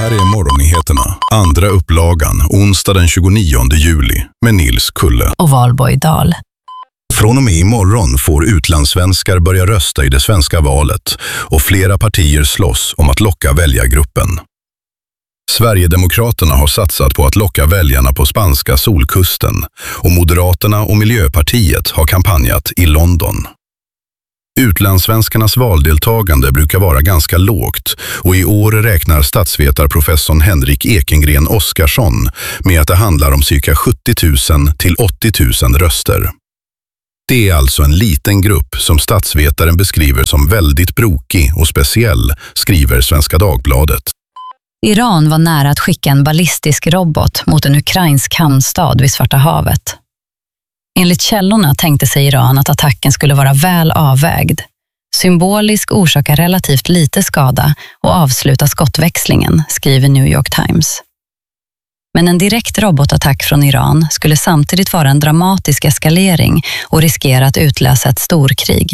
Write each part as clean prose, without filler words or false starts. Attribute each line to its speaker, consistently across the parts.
Speaker 1: Här är morgonnyheterna. Andra upplagan, onsdag den 29 juli, med Nils Kulle
Speaker 2: och Valborg Dahl.
Speaker 1: Från och med imorgon får utlandssvenskar börja rösta i det svenska valet och flera partier slåss om att locka väljargruppen. Sverigedemokraterna har satsat på att locka väljarna på spanska solkusten och Moderaterna och Miljöpartiet har kampanjat i London. Utlandssvenskarnas valdeltagande brukar vara ganska lågt och i år räknar statsvetarprofessorn Henrik Ekengren Oskarsson med att det handlar om cirka 70 000 till 80 000 röster. Det är alltså en liten grupp som statsvetaren beskriver som väldigt brokig och speciell, skriver Svenska Dagbladet.
Speaker 2: Iran var nära att skicka en ballistisk robot mot en ukrainsk hamnstad vid Svarta havet. Enligt källorna tänkte sig Iran att attacken skulle vara väl avvägd, symbolisk, orsaka relativt lite skada och avsluta skottväxlingen, skriver New York Times. Men en direkt robotattack från Iran skulle samtidigt vara en dramatisk eskalering och riskera att utlösa ett storkrig.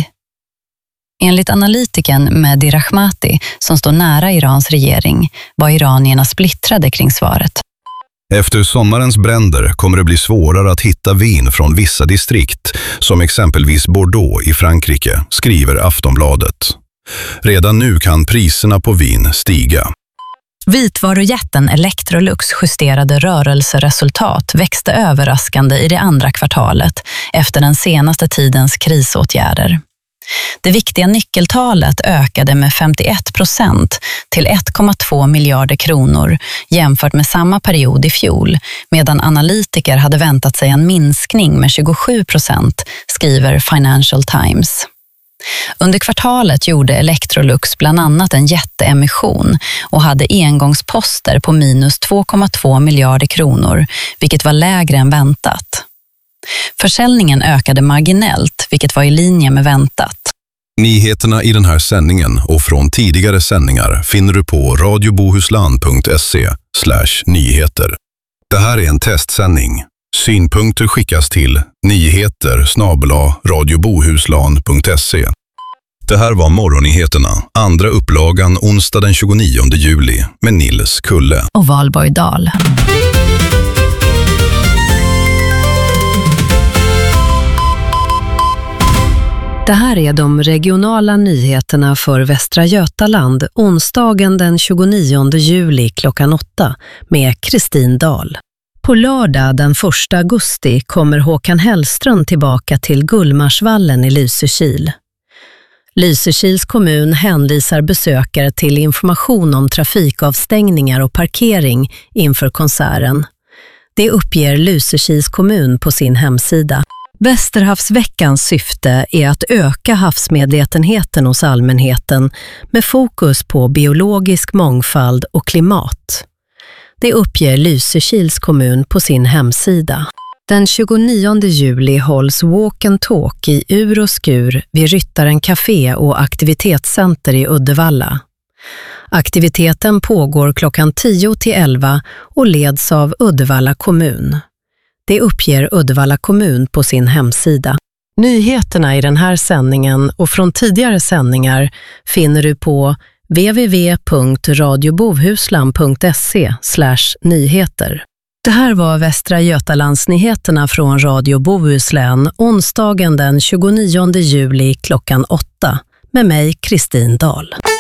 Speaker 2: Enligt analytikern Mehdi Rahmati, som står nära Irans regering, var iranierna splittrade kring svaret.
Speaker 1: Efter sommarens bränder kommer det bli svårare att hitta vin från vissa distrikt, som exempelvis Bordeaux i Frankrike, skriver Aftonbladet. Redan nu kan priserna på vin stiga.
Speaker 2: Vitvarujätten Electrolux justerade rörelseresultat växte överraskande i det andra kvartalet efter den senaste tidens krisåtgärder. Det viktiga nyckeltalet ökade med 51% till 1,2 miljarder kronor jämfört med samma period i fjol, medan analytiker hade väntat sig en minskning med 27%, skriver Financial Times. Under kvartalet gjorde Electrolux bland annat en jätteemission och hade engångsposter på minus 2,2 miljarder kronor, vilket var lägre än väntat. Försäljningen ökade marginellt, vilket var i linje med väntat.
Speaker 1: Nyheterna i den här sändningen och från tidigare sändningar finner du på radiobohuslän.se/nyheter. Det här är en testsändning. Synpunkter skickas till nyheter@radiobohuslän.se. Det här var morgonnyheterna. Andra upplagan onsdag den 29 juli med Nils Kulle
Speaker 2: och Valborg Dahl. Det här är de regionala nyheterna för Västra Götaland onsdagen den 29 juli klockan 8 med Kristin Dahl. På lördag den 1 augusti kommer Håkan Hellström tillbaka till Gullmarsvallen i Lysekil. Lysekils kommun hänvisar besökare till information om trafikavstängningar och parkering inför konserten. Det uppger Lysekils kommun på sin hemsida. Västerhavsveckans syfte är att öka havsmedvetenheten hos allmänheten med fokus på biologisk mångfald och klimat. Det uppger Lysekils kommun på sin hemsida. Den 29 juli hålls Walk and Talk i Ur och Skur vid Ryttaren Café och aktivitetscenter i Uddevalla. Aktiviteten pågår klockan 10 till 11 och leds av Uddevalla kommun. Det uppger Uddevalla kommun på sin hemsida. Nyheterna i den här sändningen och från tidigare sändningar finner du på www.radiobohuslän.se/nyheter. Det här var Västra Götalandsnyheterna från Radio Bohuslän onsdagen den 29 juli klockan 8 med mig Kristin Dahl.